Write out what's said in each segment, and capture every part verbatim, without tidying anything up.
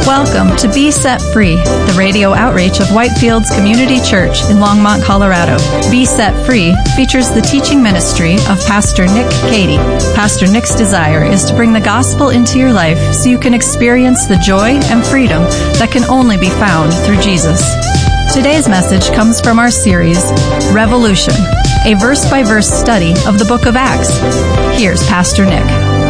Welcome to Be Set Free, the radio outreach of Whitefields Community Church in Longmont, Colorado. Be Set Free features the teaching ministry of Pastor Nick Cady. Pastor Nick's desire is to bring the gospel into your life so you can experience the joy and freedom that can only be found through Jesus. Today's message comes from our series, Revolution, a verse-by-verse study of the book of Acts. Here's Pastor Nick.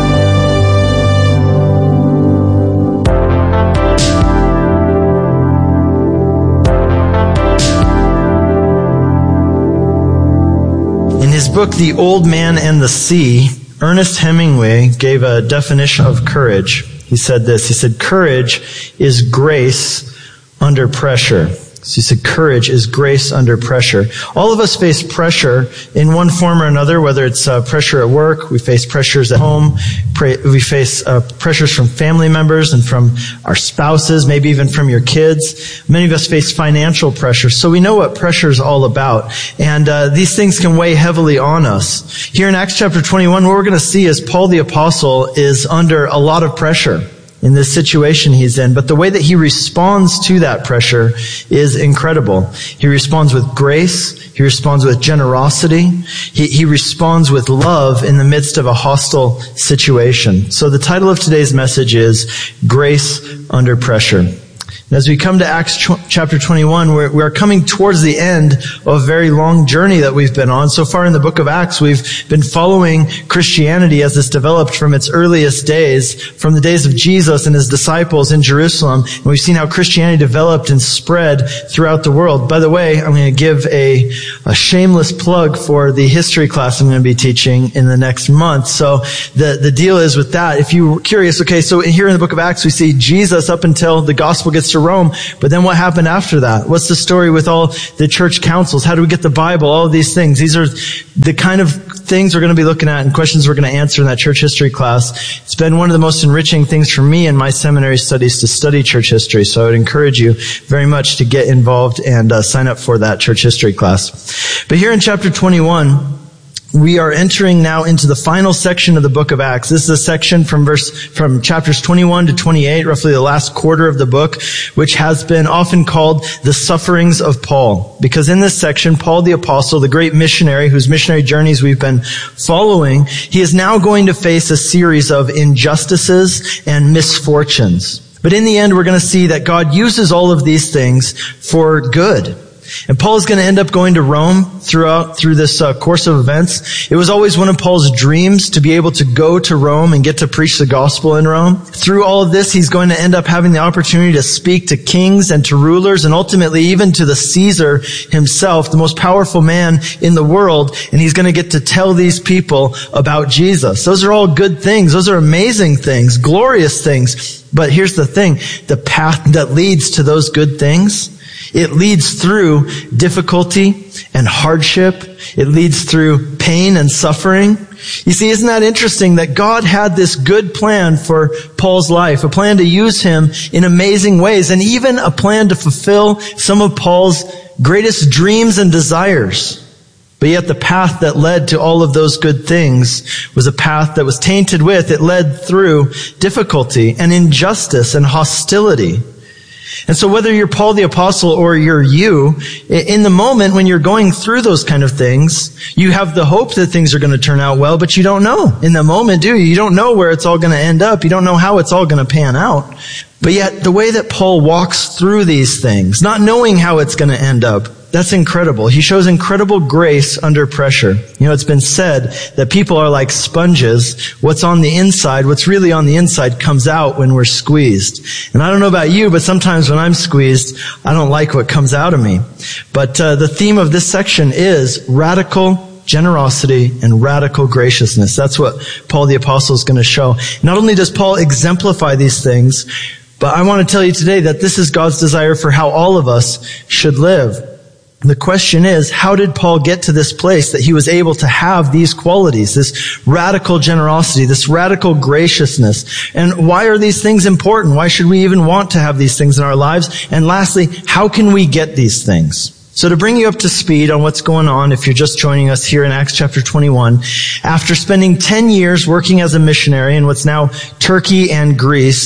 In his book, The Old Man and the Sea, Ernest Hemingway gave a definition of courage. He said this, he said, courage is grace under pressure. So he said, courage is grace under pressure. All of us face pressure in one form or another, whether it's uh, pressure at work, we face pressures at home, pray, we face uh, pressures from family members and from our spouses, maybe even from your kids. Many of us face financial pressure, so we know what pressure is all about. And uh, these things can weigh heavily on us. Here in Acts chapter twenty-one, what we're going to see is Paul the Apostle is under a lot of pressure in this situation he's in, but the way that he responds to that pressure is incredible. He responds with grace. He responds with generosity. He, he responds with love in the midst of a hostile situation. So the title of today's message is Grace Under Pressure. And as we come to Acts chapter twenty-one, we're, we're coming towards the end of a very long journey that we've been on. So far in the book of Acts, we've been following Christianity as it's developed from its earliest days, from the days of Jesus and his disciples in Jerusalem. And we've seen how Christianity developed and spread throughout the world. By the way, I'm going to give a, a shameless plug for the history class I'm going to be teaching in the next month. So the, the deal is with that, if you're curious, okay, so here in the book of Acts, we see Jesus up until the gospel gets to Rome, but then what happened after that? What's the story with all the church councils? How do we get the Bible? All of these things. These are the kind of things we're going to be looking at and questions we're going to answer in that church history class. It's been one of the most enriching things for me in my seminary studies to study church history, so I would encourage you very much to get involved and uh, sign up for that church history class. But here in chapter twenty-one, we are entering now into the final section of the book of Acts. This is a section from verse, from chapters twenty-one to twenty-eight, roughly the last quarter of the book, which has been often called the sufferings of Paul. Because in this section, Paul the Apostle, the great missionary whose missionary journeys we've been following, he is now going to face a series of injustices and misfortunes. But in the end, we're going to see that God uses all of these things for good. And Paul is going to end up going to Rome throughout, through this uh, course of events. It was always one of Paul's dreams to be able to go to Rome and get to preach the gospel in Rome. Through all of this, he's going to end up having the opportunity to speak to kings and to rulers and ultimately even to the Caesar himself, the most powerful man in the world. And he's going to get to tell these people about Jesus. Those are all good things. Those are amazing things, glorious things. But here's the thing, the path that leads to those good things, it leads through difficulty and hardship. It leads through pain and suffering. You see, isn't that interesting that God had this good plan for Paul's life, a plan to use him in amazing ways, and even a plan to fulfill some of Paul's greatest dreams and desires. But yet the path that led to all of those good things was a path that was tainted with, it led through difficulty and injustice and hostility. And so whether you're Paul the Apostle or you're you, in the moment when you're going through those kind of things, you have the hope that things are going to turn out well, but you don't know. In the moment, do you? You don't know where it's all going to end up. You don't know how it's all going to pan out. But yet, the way that Paul walks through these things, not knowing how it's going to end up, that's incredible. He shows incredible grace under pressure. You know, it's been said that people are like sponges. What's on the inside, what's really on the inside comes out when we're squeezed. And I don't know about you, but sometimes when I'm squeezed, I don't like what comes out of me. But uh, the theme of this section is radical generosity and radical graciousness. That's what Paul the Apostle is going to show. Not only does Paul exemplify these things, but I want to tell you today that this is God's desire for how all of us should live. The question is, how did Paul get to this place that he was able to have these qualities, this radical generosity, this radical graciousness? And why are these things important? Why should we even want to have these things in our lives? And lastly, how can we get these things? So to bring you up to speed on what's going on, if you're just joining us here in Acts chapter twenty-one, after spending ten years working as a missionary in what's now Turkey and Greece,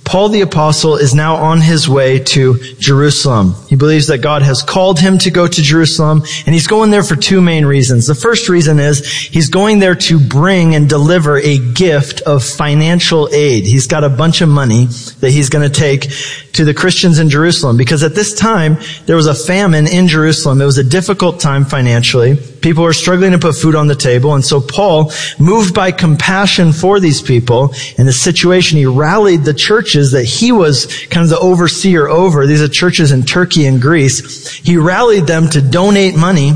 Paul the Apostle is now on his way to Jerusalem. He believes that God has called him to go to Jerusalem, and he's going there for two main reasons. The first reason is he's going there to bring and deliver a gift of financial aid. He's got a bunch of money that he's going to take to the Christians in Jerusalem, because at this time there was a famine in Jerusalem. It was a difficult time financially. People were struggling to put food on the table, and so Paul, moved by compassion for these people and the situation, he rallied the churches that he was kind of the overseer over. These are churches in Turkey and Greece. He rallied them to donate money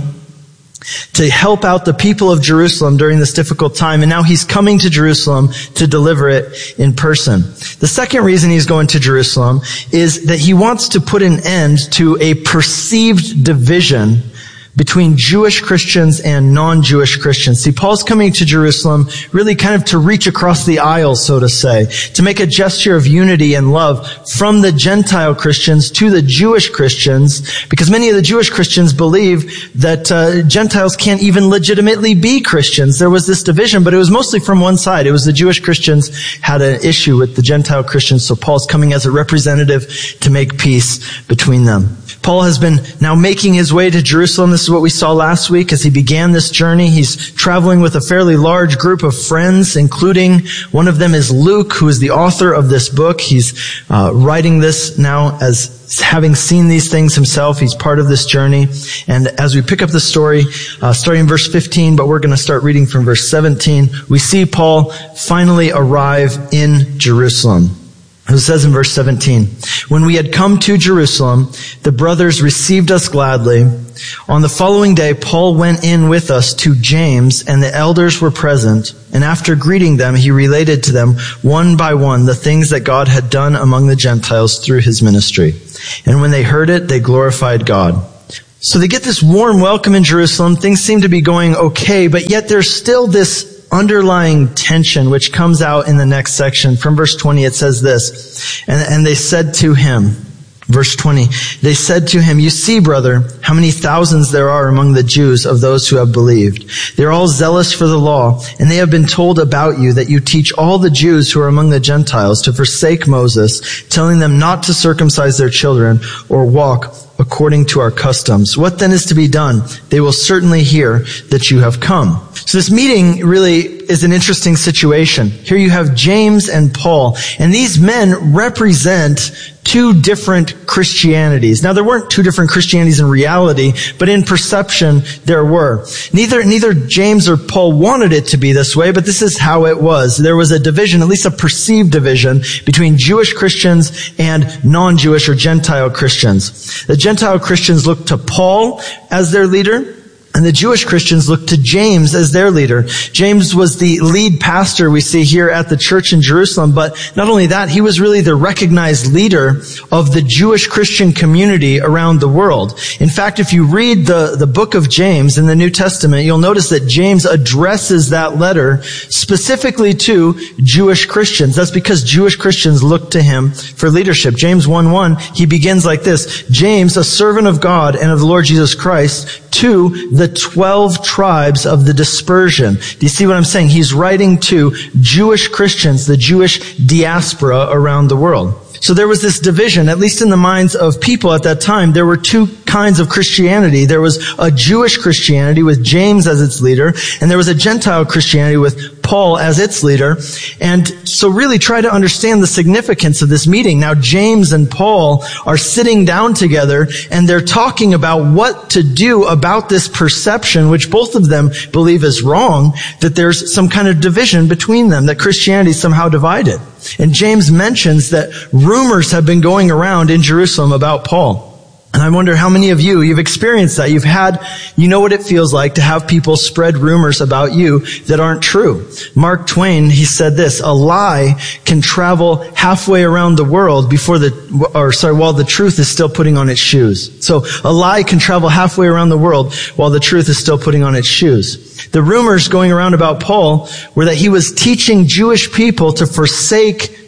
to help out the people of Jerusalem during this difficult time, and now he's coming to Jerusalem to deliver it in person. The second reason he's going to Jerusalem is that he wants to put an end to a perceived division between Jewish Christians and non-Jewish Christians. See, Paul's coming to Jerusalem really kind of to reach across the aisle, so to say, to make a gesture of unity and love from the Gentile Christians to the Jewish Christians, because many of the Jewish Christians believe that uh, Gentiles can't even legitimately be Christians. There was this division, but it was mostly from one side. It was the Jewish Christians had an issue with the Gentile Christians, so Paul's coming as a representative to make peace between them. Paul has been now making his way to Jerusalem. This is what we saw last week as he began this journey. He's traveling with a fairly large group of friends, including one of them is Luke, who is the author of this book. He's uh, writing this now as having seen these things himself. He's part of this journey. And as we pick up the story, uh, starting in verse fifteen, but we're going to start reading from verse seventeen, we see Paul finally arrive in Jerusalem. It says in verse seventeen, "When we had come to Jerusalem, the brothers received us gladly. On the following day, Paul went in with us to James, and the elders were present. And after greeting them, he related to them one by one the things that God had done among the Gentiles through his ministry. And when they heard it, they glorified God." So they get this warm welcome in Jerusalem. Things seem to be going okay, but yet there's still this underlying tension which comes out in the next section. From verse twenty, it says this, and, and they said to him, verse twenty, "They said to him, 'You see, brother, how many thousands there are among the Jews of those who have believed. They are all zealous for the law, and they have been told about you that you teach all the Jews who are among the Gentiles to forsake Moses, telling them not to circumcise their children or walk according to our customs. What then is to be done? They will certainly hear that you have come.'" So this meeting really is an interesting situation. Here you have James and Paul, and these men represent two different Christianities. Now, there weren't two different Christianities in reality, but in perception there were. Neither, neither James or Paul wanted it to be this way, but this is how it was. There was a division, at least a perceived division, between Jewish Christians and non-Jewish or Gentile Christians. The Gentile Christians looked to Paul as their leader, and the Jewish Christians looked to James as their leader. James was the lead pastor we see here at the church in Jerusalem, but not only that, he was really the recognized leader of the Jewish Christian community around the world. In fact, if you read the, the book of James in the New Testament, you'll notice that James addresses that letter specifically to Jewish Christians. That's because Jewish Christians looked to him for leadership. James one one, he begins like this, "James, a servant of God and of the Lord Jesus Christ, to the twelve tribes of the dispersion." Do you see what I'm saying? He's writing to Jewish Christians, the Jewish diaspora around the world. So there was this division, at least in the minds of people at that time. There were two kinds of Christianity. There was a Jewish Christianity with James as its leader, and there was a Gentile Christianity with Paul as its leader. And so really try to understand the significance of this meeting. Now, James and Paul are sitting down together, and they're talking about what to do about this perception, which both of them believe is wrong, that there's some kind of division between them, that Christianity is somehow divided. And James mentions that rumors have been going around in Jerusalem about Paul. And I wonder how many of you, you've experienced that. You've had, you know what it feels like to have people spread rumors about you that aren't true. Mark Twain, he said this, "A lie can travel halfway around the world before the, or sorry, while the truth is still putting on its shoes." So a lie can travel halfway around the world while the truth is still putting on its shoes. The rumors going around about Paul were that he was teaching Jewish people to forsake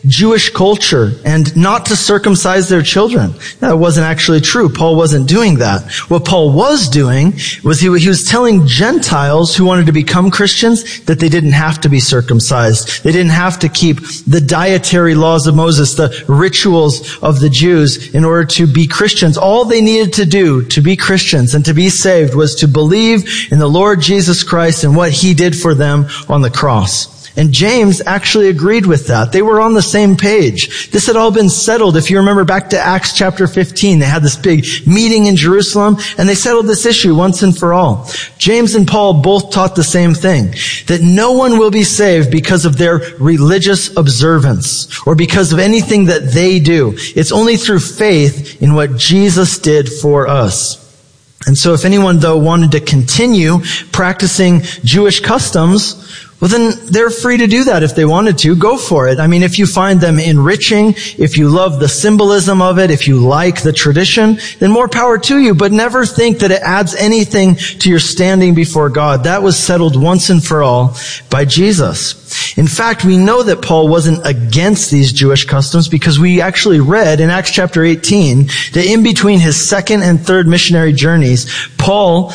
Jewish culture and not to circumcise their children. That wasn't actually true. Paul wasn't doing that. What Paul was doing was he, he was telling Gentiles who wanted to become Christians that they didn't have to be circumcised. They didn't have to keep the dietary laws of Moses, the rituals of the Jews in order to be Christians. All they needed to do to be Christians and to be saved was to believe in the Lord Jesus Christ and what he did for them on the cross. And James actually agreed with that. They were on the same page. This had all been settled. If you remember back to Acts chapter fifteen, they had this big meeting in Jerusalem and they settled this issue once and for all. James and Paul both taught the same thing, that no one will be saved because of their religious observance or because of anything that they do. It's only through faith in what Jesus did for us. And so if anyone, though, wanted to continue practicing Jewish customs, well, then they're free to do that if they wanted to. Go for it. I mean, if you find them enriching, if you love the symbolism of it, if you like the tradition, then more power to you. But never think that it adds anything to your standing before God. That was settled once and for all by Jesus. In fact, we know that Paul wasn't against these Jewish customs because we actually read in Acts chapter eighteen that in between his second and third missionary journeys, Paul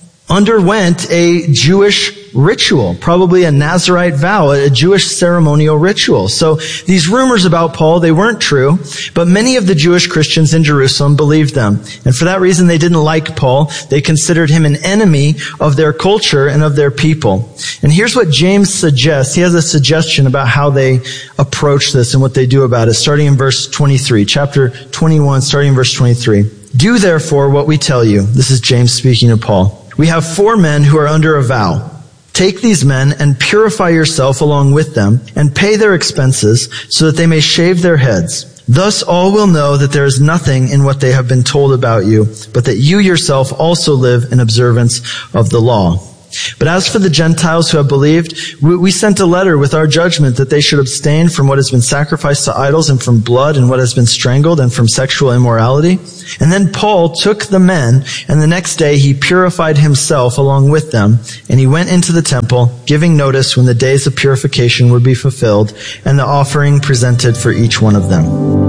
underwent a Jewish ritual, probably a Nazirite vow, a Jewish ceremonial ritual. So these rumors about Paul, they weren't true, but many of the Jewish Christians in Jerusalem believed them. And for that reason, they didn't like Paul. They considered him an enemy of their culture and of their people. And here's what James suggests. He has a suggestion about how they approach this and what they do about it, starting in verse twenty-three, chapter twenty-one, starting in verse twenty-three. Do therefore what we tell you. This is James speaking to Paul. We have four men who are under a vow. Take these men and purify yourself along with them and pay their expenses so that they may shave their heads. Thus all will know that there is nothing in what they have been told about you, but that you yourself also live in observance of the law. But as for the Gentiles who have believed, we sent a letter with our judgment that they should abstain from what has been sacrificed to idols and from blood and what has been strangled and from sexual immorality. And then Paul took the men, and the next day he purified himself along with them, and he went into the temple, giving notice when the days of purification would be fulfilled, and the offering presented for each one of them.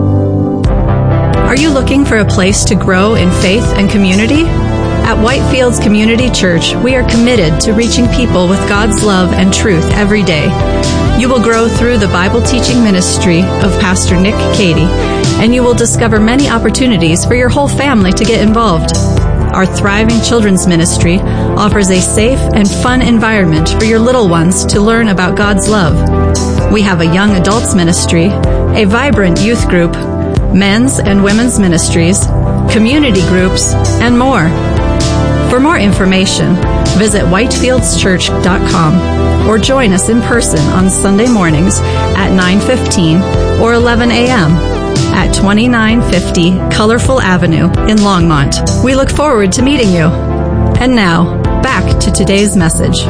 Are you looking for a place to grow in faith and community? At Whitefields Community Church, we are committed to reaching people with God's love and truth every day. You will grow through the Bible teaching ministry of Pastor Nick Cady, and you will discover many opportunities for your whole family to get involved. Our thriving children's ministry offers a safe and fun environment for your little ones to learn about God's love. We have a young adults ministry, a vibrant youth group, men's and women's ministries, community groups, and more. For more information, visit whitefields church dot com or join us in person on Sunday mornings at nine fifteen or eleven a.m. at twenty-nine fifty Colorful Avenue in Longmont. We look forward to meeting you. And now, back to today's message.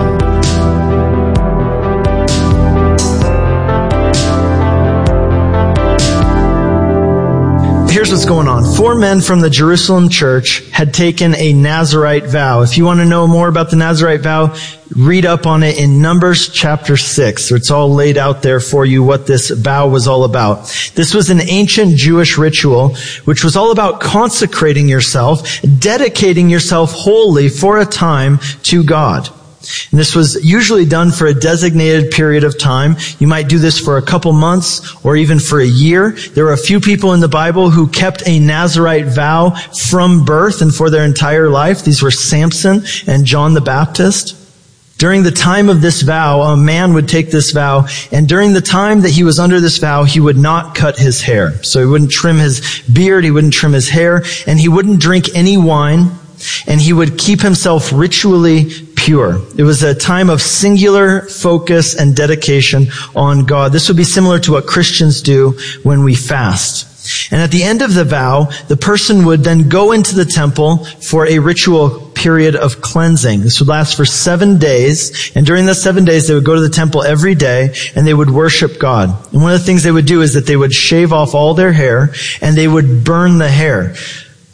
Here's what's going on. Four men from the Jerusalem church had taken a Nazirite vow. If you want to know more about the Nazirite vow, read up on it in Numbers chapter six. So it's all laid out there for you what this vow was all about. This was an ancient Jewish ritual which was all about consecrating yourself, dedicating yourself wholly for a time to God. And this was usually done for a designated period of time. You might do this for a couple months or even for a year. There were a few people in the Bible who kept a Nazirite vow from birth and for their entire life. These were Samson and John the Baptist. During the time of this vow, a man would take this vow, and during the time that he was under this vow, he would not cut his hair. So he wouldn't trim his beard, he wouldn't trim his hair, and he wouldn't drink any wine, and he would keep himself ritually pure. It was a time of singular focus and dedication on God. This would be similar to what Christians do when we fast. And at the end of the vow, the person would then go into the temple for a ritual period of cleansing. This would last for seven days. And during the seven days, they would go to the temple every day and they would worship God. And one of the things they would do is that they would shave off all their hair and they would burn the hair.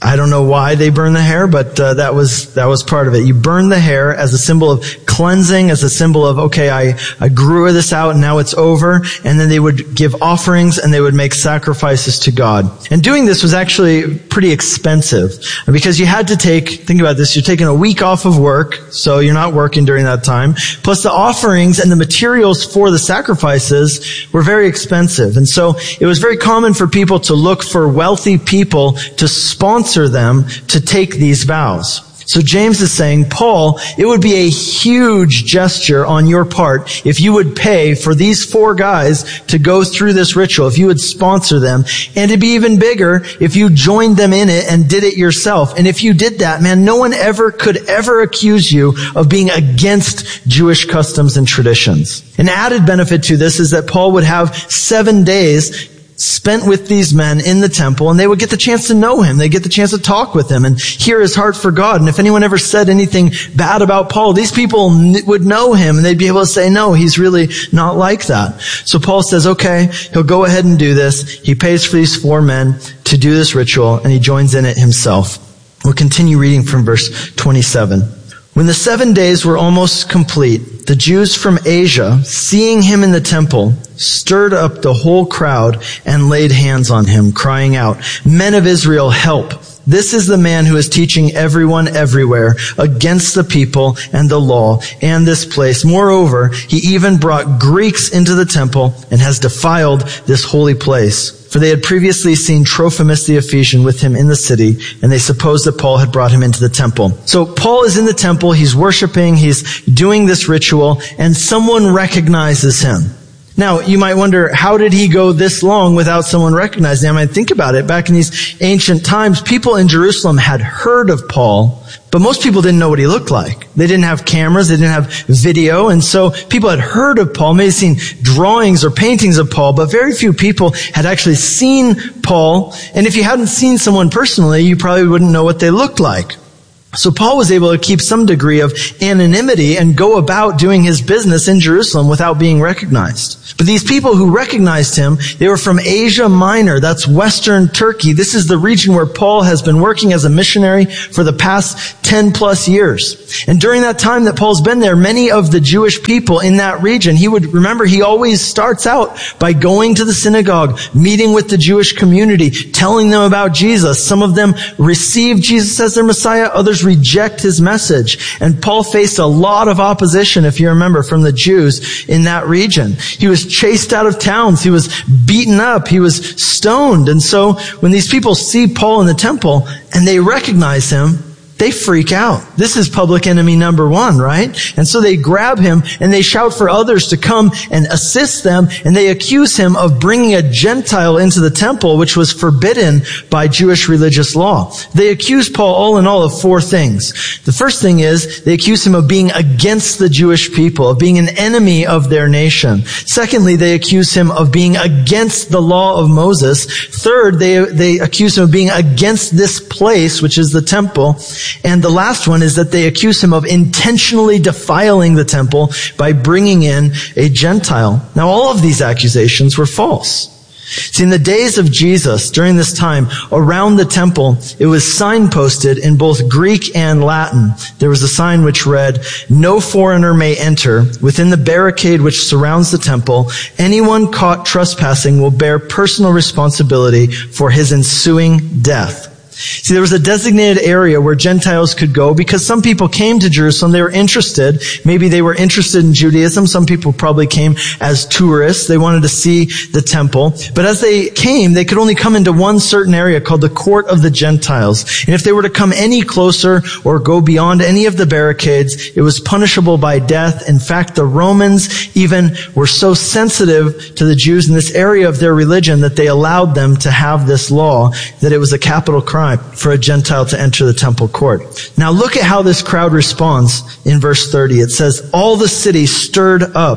I don't know why they burn the hair, but uh, that was that was part of it. You burn the hair as a symbol of cleansing, as a symbol of, okay, I, I grew this out and now it's over. And then they would give offerings and they would make sacrifices to God. And doing this was actually pretty expensive because you had to take, think about this, you're taking a week off of work, so you're not working during that time. Plus the offerings and the materials for the sacrifices were very expensive. And so it was very common for people to look for wealthy people to sponsor them to take these vows. So James is saying, Paul, it would be a huge gesture on your part if you would pay for these four guys to go through this ritual, if you would sponsor them. And it'd be even bigger if you joined them in it and did it yourself. And if you did that, man, no one ever could ever accuse you of being against Jewish customs and traditions. An added benefit to this is that Paul would have seven days spent with these men in the temple, and they would get the chance to know him. They get the chance to talk with him and hear his heart for God. And if anyone ever said anything bad about Paul, these people would know him and they'd be able to say, no, he's really not like that. So Paul says, okay, he'll go ahead and do this. He pays for these four men to do this ritual, and he joins in it himself. We'll continue reading from verse twenty-seven. When the seven days were almost complete, the Jews from Asia, seeing him in the temple, stirred up the whole crowd and laid hands on him, crying out, "Men of Israel, help! This is the man who is teaching everyone everywhere against the people and the law and this place. Moreover, he even brought Greeks into the temple and has defiled this holy place." For they had previously seen Trophimus the Ephesian with him in the city, and they supposed that Paul had brought him into the temple. So Paul is in the temple, he's worshiping, he's doing this ritual, and someone recognizes him. Now, you might wonder, how did he go this long without someone recognizing him? I mean, think about it. Back in these ancient times, people in Jerusalem had heard of Paul, but most people didn't know what he looked like. They didn't have cameras, they didn't have video, and so people had heard of Paul, maybe seen drawings or paintings of Paul, but very few people had actually seen Paul. And if you hadn't seen someone personally, you probably wouldn't know what they looked like. So Paul was able to keep some degree of anonymity and go about doing his business in Jerusalem without being recognized. But these people who recognized him, they were from Asia Minor. That's Western Turkey. This is the region where Paul has been working as a missionary for the past ten plus years. And during that time that Paul's been there, many of the Jewish people in that region, he would remember he always starts out by going to the synagogue, meeting with the Jewish community, telling them about Jesus. Some of them receive Jesus as their Messiah, others reject his message. And Paul faced a lot of opposition, if you remember, from the Jews in that region. He was chased out of towns. He was beaten up. He was stoned. And so when these people see Paul in the temple and they recognize him, they freak out. This is public enemy number one, right? And so they grab him and they shout for others to come and assist them, and they accuse him of bringing a Gentile into the temple, which was forbidden by Jewish religious law. They accuse Paul all in all of four things. The first thing is they accuse him of being against the Jewish people, of being an enemy of their nation. Secondly, they accuse him of being against the law of Moses. Third, they, they accuse him of being against this place, which is the temple. And the last one is that they accuse him of intentionally defiling the temple by bringing in a Gentile. Now, all of these accusations were false. See, in the days of Jesus, during this time, around the temple, it was signposted in both Greek and Latin. There was a sign which read, "No foreigner may enter. Within the barricade which surrounds the temple, anyone caught trespassing will bear personal responsibility for his ensuing death." See, there was a designated area where Gentiles could go because some people came to Jerusalem. They were interested. Maybe they were interested in Judaism. Some people probably came as tourists. They wanted to see the temple. But as they came, they could only come into one certain area called the Court of the Gentiles. And if they were to come any closer or go beyond any of the barricades, it was punishable by death. In fact, the Romans even were so sensitive to the Jews in this area of their religion that they allowed them to have this law, that it was a capital crime for a Gentile to enter the temple court. Now look at how this crowd responds in verse thirty. It says, "All the city stirred up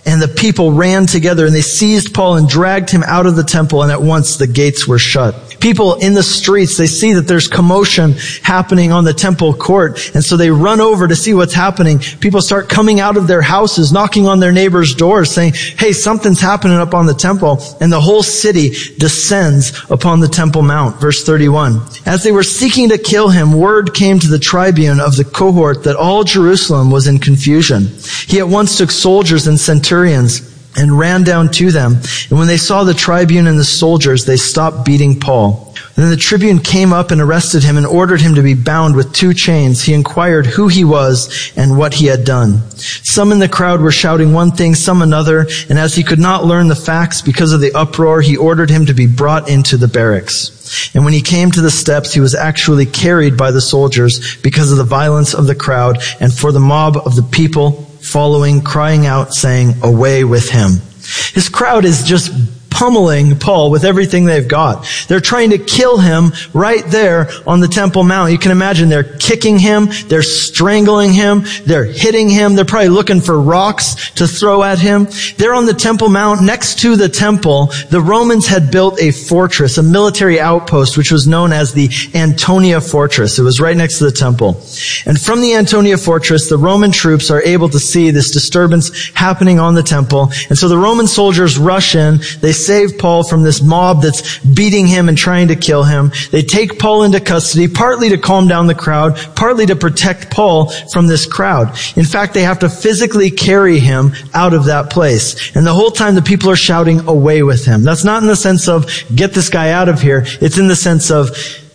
and the people ran together and they seized Paul and dragged him out of the temple, and at once the gates were shut. People in the streets, they see that there's commotion happening on the temple court, and so they run over to see what's happening. People start coming out of their houses, knocking on their neighbors' doors, saying, hey, something's happening up on the temple, and the whole city descends upon the Temple Mount. Verse thirty-one. As they were seeking to kill him, word came to the tribune of the cohort that all Jerusalem was in confusion. He at once took soldiers and centurions and ran down to them. And when they saw the tribune and the soldiers, they stopped beating Paul. Then the tribune came up and arrested him and ordered him to be bound with two chains. He inquired who he was and what he had done. Some in the crowd were shouting one thing, some another, and as he could not learn the facts because of the uproar, he ordered him to be brought into the barracks. And when he came to the steps, he was actually carried by the soldiers because of the violence of the crowd and for the mob of the people following, crying out, saying, away with him. His crowd is just pummeling Paul with everything they've got. They're trying to kill him right there on the Temple Mount. You can imagine they're kicking him, they're strangling him, they're hitting him, they're probably looking for rocks to throw at him. They're on the Temple Mount next to the temple. The Romans had built a fortress, a military outpost, which was known as the Antonia Fortress. It was right next to the temple. And from the Antonia Fortress, the Roman troops are able to see this disturbance happening on the temple. And so the Roman soldiers rush in, they save Paul from this mob that's beating him and trying to kill him. They take Paul into custody, partly to calm down the crowd, partly to protect Paul from this crowd. In fact, they have to physically carry him out of that place. And the whole time the people are shouting, away with him. That's not in the sense of, get this guy out of here. It's in the sense of,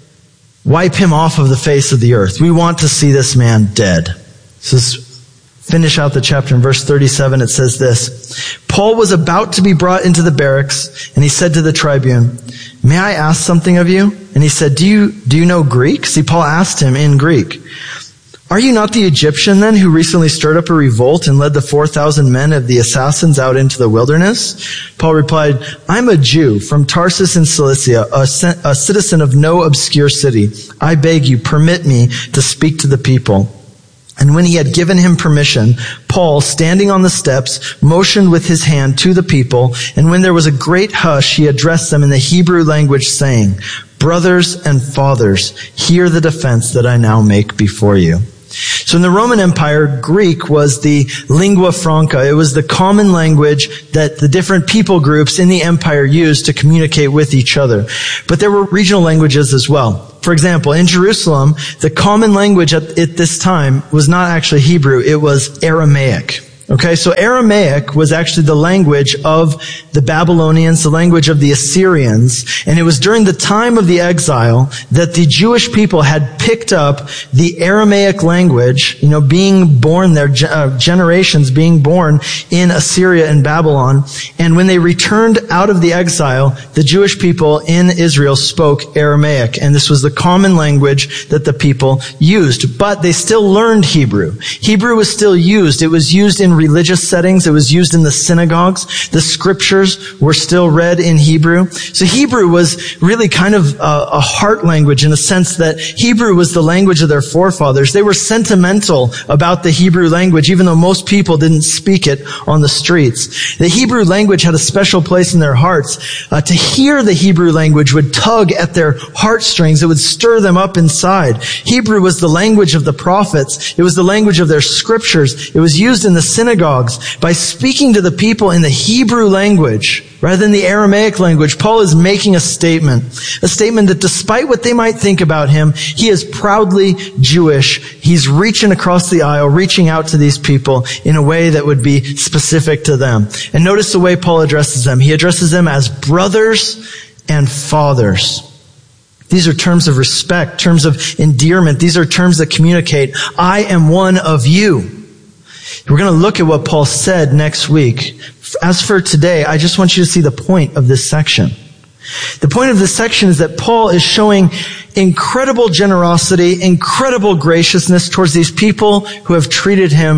wipe him off of the face of the earth. We want to see this man dead. This is Finish out the chapter in verse thirty-seven. It says this. Paul was about to be brought into the barracks, and he said to the tribune, may I ask something of you? And he said, do you, do you know Greek? See, Paul asked him in Greek, are you not the Egyptian then who recently stirred up a revolt and led the four thousand men of the assassins out into the wilderness? Paul replied, I'm a Jew from Tarsus in Cilicia, a, a citizen of no obscure city. I beg you, permit me to speak to the people. And when he had given him permission, Paul, standing on the steps, motioned with his hand to the people. And when there was a great hush, he addressed them in the Hebrew language, saying, brothers and fathers, hear the defense that I now make before you. So in the Roman Empire, Greek was the lingua franca. It was the common language that the different people groups in the empire used to communicate with each other. But there were regional languages as well. For example, in Jerusalem, the common language at, at this time was not actually Hebrew, it was Aramaic. Okay, so Aramaic was actually the language of the Babylonians, the language of the Assyrians, and it was during the time of the exile that the Jewish people had picked up the Aramaic language, you know, being born there, uh, generations being born in Assyria and Babylon, and when they returned out of the exile, the Jewish people in Israel spoke Aramaic, and this was the common language that the people used, but they still learned Hebrew. Hebrew was still used. It was used in religious settings. It was used in the synagogues. The scriptures were still read in Hebrew. So Hebrew was really kind of a, a heart language in a sense that Hebrew was the language of their forefathers. They were sentimental about the Hebrew language, even though most people didn't speak it on the streets. The Hebrew language had a special place in their hearts. Uh, to hear the Hebrew language would tug at their heartstrings. It would stir them up inside. Hebrew was the language of the prophets. It was the language of their scriptures. It was used in the synagogues. By speaking to the people in the Hebrew language rather than the Aramaic language, Paul is making a statement. A statement that despite what they might think about him, he is proudly Jewish. He's reaching across the aisle, reaching out to these people in a way that would be specific to them. And notice the way Paul addresses them. He addresses them as brothers and fathers. These are terms of respect, terms of endearment. These are terms that communicate, I am one of you. We're going to look at what Paul said next week. As for today, I just want you to see the point of this section. The point of this section is that Paul is showing incredible generosity, incredible graciousness towards these people who have treated him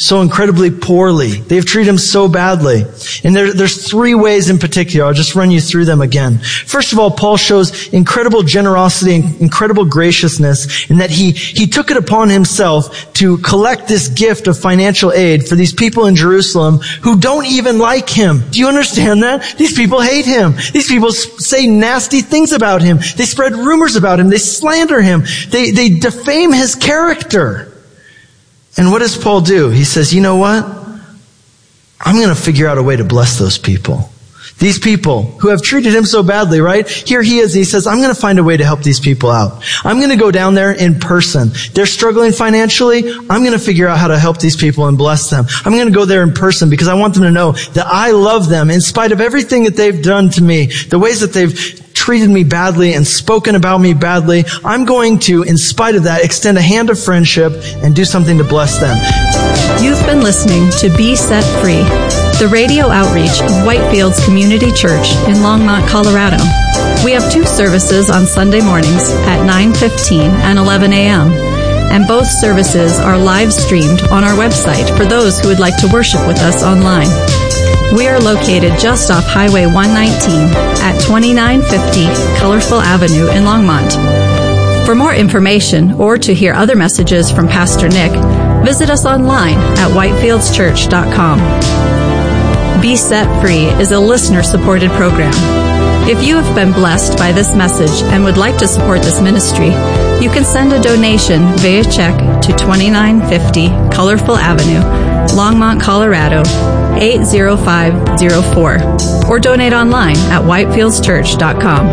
so incredibly poorly. They've treated him so badly. And there, there's three ways in particular. I'll just run you through them again. First of all, Paul shows incredible generosity and incredible graciousness in that he, he took it upon himself to collect this gift of financial aid for these people in Jerusalem who don't even like him. Do you understand that? These people hate him. These people say nasty things about him. They spread rumors about him. They slander him. They, they defame his character. And what does Paul do? He says, you know what? I'm going to figure out a way to bless those people. These people who have treated him so badly, right? Here he is. He says, I'm going to find a way to help these people out. I'm going to go down there in person. They're struggling financially. I'm going to figure out how to help these people and bless them. I'm going to go there in person because I want them to know that I love them in spite of everything that they've done to me, the ways that they've treated me badly and spoken about me badly. I'm going to, in spite of that, extend a hand of friendship and do something to bless them. You've been listening to Be Set Free, the radio outreach of Whitefields Community Church in Longmont, Colorado. We have two services on Sunday mornings at nine fifteen and eleven a.m., and both services are live streamed on our website for those who would like to worship with us online. We are located just off Highway one nineteen at twenty-nine fifty Colorful Avenue in Longmont. For more information or to hear other messages from Pastor Nick, visit us online at whitefields church dot com. Be Set Free is a listener-supported program. If you have been blessed by this message and would like to support this ministry, you can send a donation via check to twenty-nine fifty Colorful Avenue, Longmont, Colorado, eight zero five zero four, or donate online at whitefields church dot com.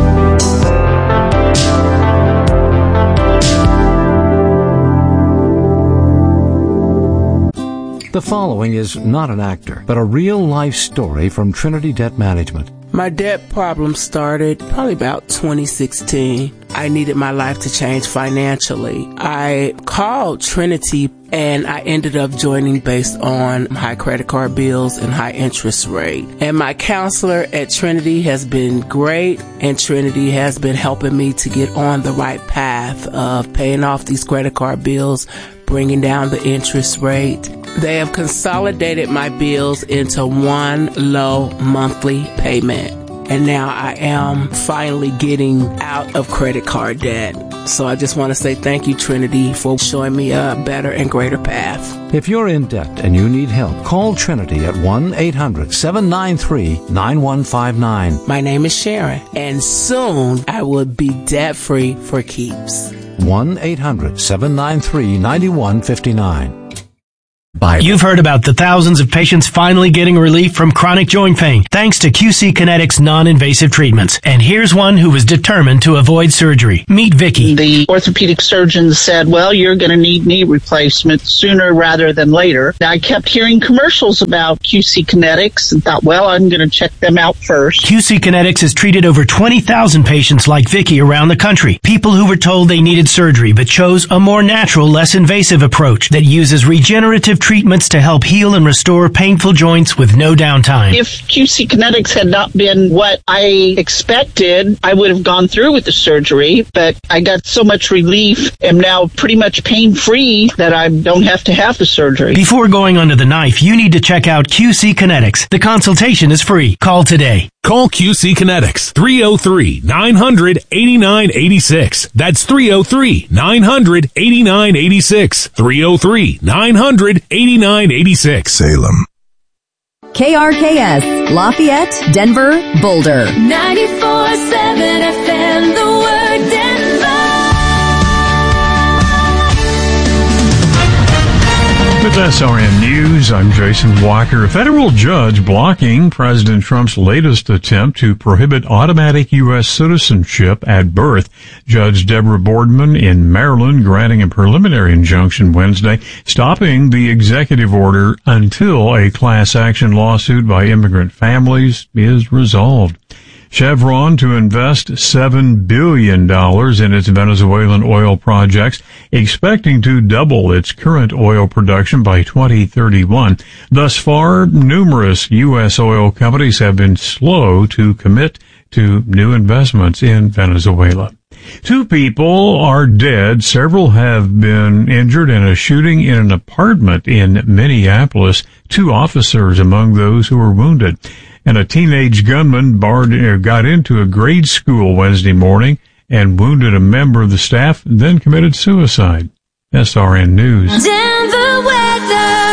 The following is not an actor, but a real-life story from Trinity Debt Management. My debt problem started probably about twenty sixteen. I needed my life to change financially. I called Trinity and I ended up joining based on high credit card bills and high interest rate. And my counselor at Trinity has been great, and Trinity has been helping me to get on the right path of paying off these credit card bills, bringing down the interest rate. They have consolidated my bills into one low monthly payment. And now I am finally getting out of credit card debt. So I just want to say thank you, Trinity, for showing me a better and greater path. If you're in debt and you need help, call Trinity at one eight hundred seven nine three nine one five nine. My name is Sharon, and soon I will be debt-free for keeps. one eight hundred seven nine three nine one five nine. Bible. You've heard about the thousands of patients finally getting relief from chronic joint pain thanks to Q C Kinetics non-invasive treatments. And here's one who was determined to avoid surgery. Meet Vicky. The orthopedic surgeon said, well, you're going to need knee replacement sooner rather than later. I kept hearing commercials about Q C Kinetics and thought, well, I'm going to check them out first. Q C Kinetics has treated over twenty thousand patients like Vicky around the country. People who were told they needed surgery but chose a more natural, less invasive approach that uses regenerative treatments to help heal and restore painful joints with no downtime. If Q C Kinetics had not been what I expected, I would have gone through with the surgery, but I got so much relief, am now pretty much pain-free that I don't have to have the surgery. Before going under the knife, you need to check out Q C Kinetics. The consultation is free. Call today. Call Q C Kinetics, three oh three nine hundred eighty-nine eighty-six. That's three oh three nine hundred eighty-nine eighty-six. three oh three nine hundred eighty-nine eighty-six. Salem. K R K S, Lafayette, Denver, Boulder. ninety-four seven F M, the word Denver. With S R N News, I'm Jason Walker. A federal judge blocking President Trump's latest attempt to prohibit automatic U S citizenship at birth. Judge Deborah Boardman in Maryland granting a preliminary injunction Wednesday, stopping the executive order until a class action lawsuit by immigrant families is resolved. Chevron to invest seven billion dollars in its Venezuelan oil projects, expecting to double its current oil production by twenty thirty-one. Thus far, numerous U S oil companies have been slow to commit to new investments in Venezuela. Two people are dead. Several have been injured in a shooting in an apartment in Minneapolis. Two officers among those who were wounded. And a teenage gunman barred, uh, got into a grade school Wednesday morning and wounded a member of the staff, and then committed suicide. S R N News. Denver weather.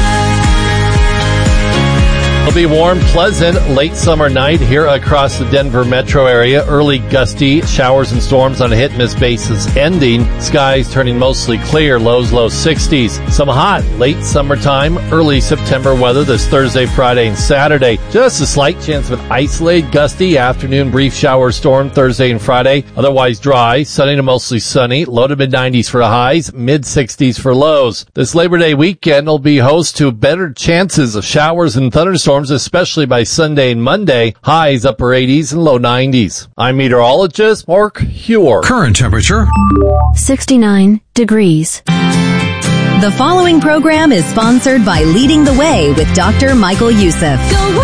It'll be warm, pleasant, late summer night here across the Denver metro area. Early gusty showers and storms on a hit-and-miss basis ending. Skies turning mostly clear, lows low sixties. Some hot, late summertime, early September weather this Thursday, Friday, and Saturday. Just a slight chance of an isolated gusty afternoon brief shower storm Thursday and Friday. Otherwise dry, sunny to mostly sunny, low to mid nineties for highs, mid sixties for lows. This Labor Day weekend will be host to better chances of showers and thunderstorms, especially by Sunday and Monday. Highs upper eighties and low nineties. I'm meteorologist Mark Huer. Current temperature sixty-nine degrees. The following program is sponsored by Leading the Way with Doctor Michael Youssef.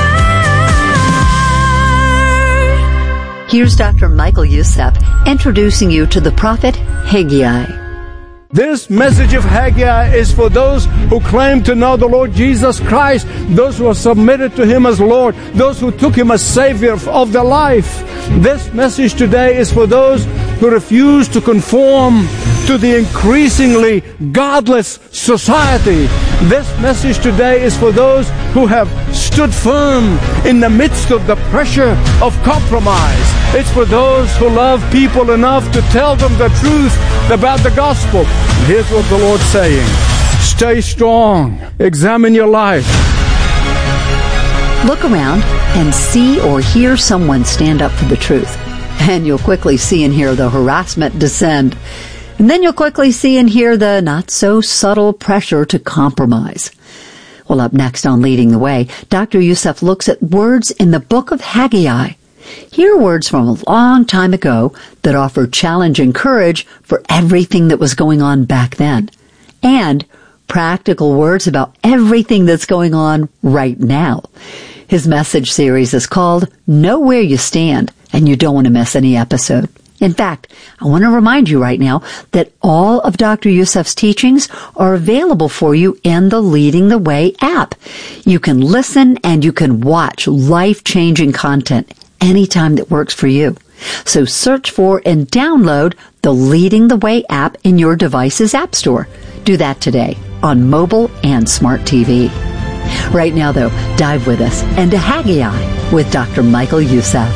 Here's Doctor Michael Youssef introducing you to the prophet Haggai. This message of Haggai is for those who claim to know the Lord Jesus Christ, those who are submitted to Him as Lord, those who took Him as Savior of their life. This message today is for those who refuse to conform to the increasingly godless society. This message today is for those who have stood firm in the midst of the pressure of compromise. It's for those who love people enough to tell them the truth about the gospel. Here's what the Lord's saying. Stay strong. Examine your life. Look around and see or hear someone stand up for the truth. And you'll quickly see and hear the harassment descend. And then you'll quickly see and hear the not-so-subtle pressure to compromise. Well, up next on Leading the Way, Doctor Youssef looks at words in the book of Haggai. Here are words from a long time ago that offer challenge and courage for everything that was going on back then. And practical words about everything that's going on right now. His message series is called Know Where You Stand, and you don't want to miss any episode. In fact, I want to remind you right now that all of Doctor Youssef's teachings are available for you in the Leading the Way app. You can listen and you can watch life-changing content anytime that works for you. So search for and download the Leading the Way app in your device's app store. Do that today on mobile and smart T V. Right now, though, dive with us into Haggai with Doctor Michael Youssef.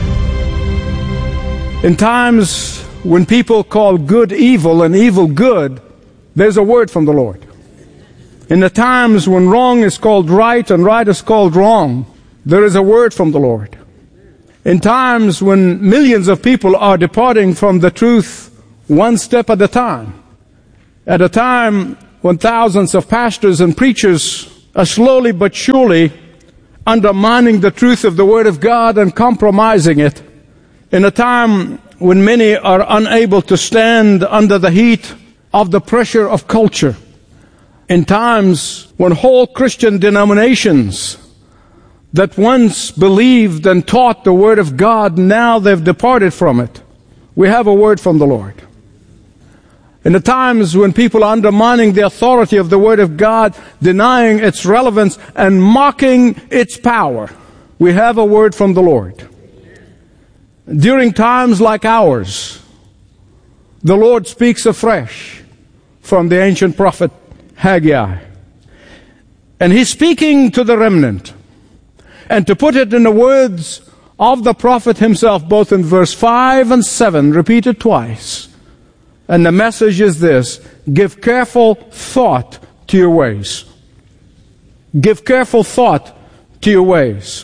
In times when people call good evil and evil good, there's a word from the Lord. In the times when wrong is called right and right is called wrong, there is a word from the Lord. In times when millions of people are departing from the truth one step at a time, at a time when thousands of pastors and preachers are slowly but surely undermining the truth of the Word of God and compromising it, in a time when many are unable to stand under the heat of the pressure of culture, in times when whole Christian denominations that once believed and taught the Word of God, now they've departed from it, we have a word from the Lord. In the times when people are undermining the authority of the Word of God, denying its relevance and mocking its power, we have a word from the Lord. During times like ours, the Lord speaks afresh from the ancient prophet Haggai. And He's speaking to the remnant. And to put it in the words of the prophet himself, both in verse five and seven, repeated twice. And the message is this: give careful thought to your ways. Give careful thought to your ways.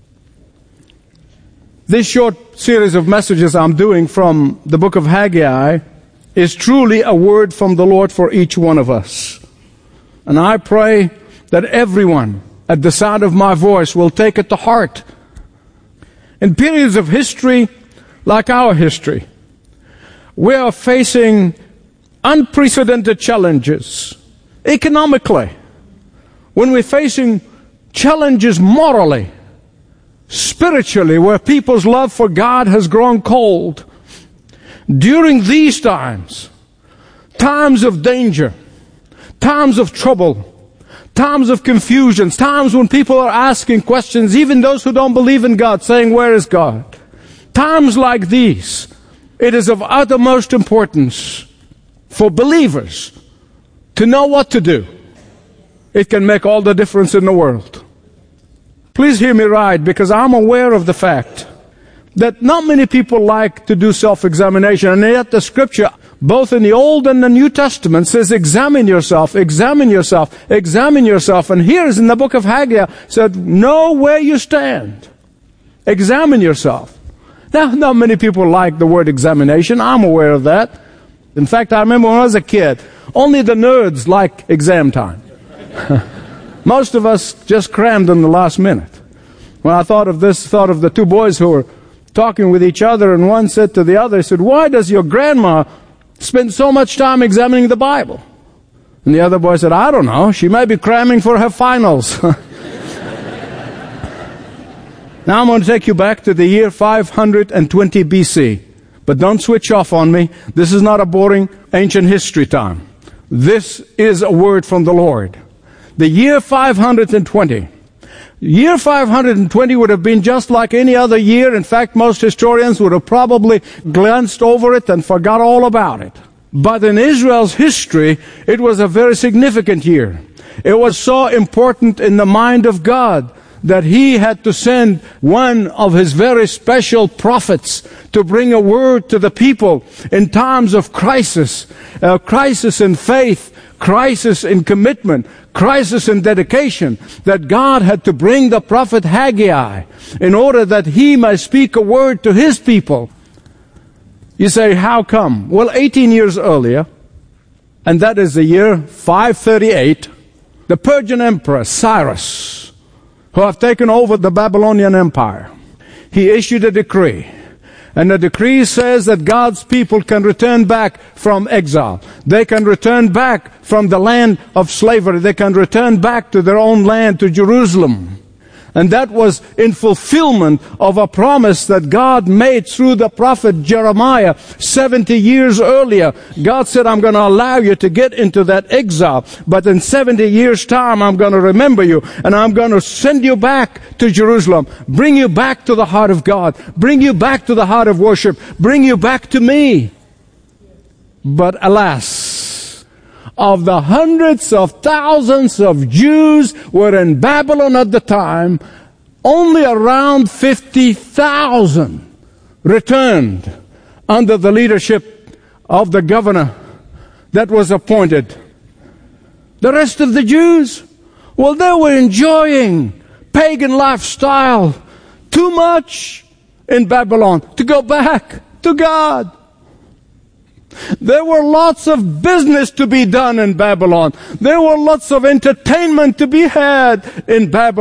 This short series of messages I'm doing from the book of Haggai is truly a word from the Lord for each one of us. And I pray that everyone at the sound of my voice will take it to heart. In periods of history like our history, we are facing unprecedented challenges economically, when we're facing challenges morally, spiritually, where people's love for God has grown cold. during these times, times of danger, times of trouble, times of confusion, times when people are asking questions, even those who don't believe in God, saying, where is God? Times like these, it is of uttermost importance for believers to know what to do. It can make all the difference in the world. Please hear me right, because I'm aware of the fact that not many people like to do self-examination, and yet the Scripture, both in the Old and the New Testament, says examine yourself, examine yourself, examine yourself. And here is in the book of Haggai, said, know where you stand. Examine yourself. Now, not many people like the word examination. I'm aware of that. In fact, I remember when I was a kid, only the nerds like exam time. Most of us just crammed in the last minute. When I thought of this, thought of the two boys who were talking with each other, and one said to the other, he said, why does your grandma spend so much time examining the Bible? And the other boy said, I don't know. She may be cramming for her finals. Now I'm going to take you back to the year five hundred twenty B C. But don't switch off on me. This is not a boring ancient history time. This is a word from the Lord. The year five hundred twenty. Year five hundred twenty would have been just like any other year. In fact, most historians would have probably glanced over it and forgot all about it. But in Israel's history, it was a very significant year. It was so important in the mind of God that He had to send one of His very special prophets to bring a word to the people in times of crisis, a crisis in faith, crisis in commitment, crisis in dedication, that God had to bring the prophet Haggai in order that he might speak a word to His people. You say, how come? Well, eighteen years earlier, and that is the year five thirty-eight, the Persian Emperor Cyrus, who have taken over the Babylonian Empire, he issued a decree. And the decree says that God's people can return back from exile. They can return back from the land of slavery. They can return back to their own land, to Jerusalem. And that was in fulfillment of a promise that God made through the prophet Jeremiah seventy years earlier. God said, I'm going to allow you to get into that exile, but in seventy years' time, I'm going to remember you, and I'm going to send you back to Jerusalem, bring you back to the heart of God, bring you back to the heart of worship, bring you back to me. But alas, of the hundreds of thousands of Jews were in Babylon at the time, only around fifty thousand returned under the leadership of the governor that was appointed. The rest of the Jews, well, they were enjoying pagan lifestyle too much in Babylon to go back to God. There were lots of business to be done in Babylon. There were lots of entertainment to be had in Babylon.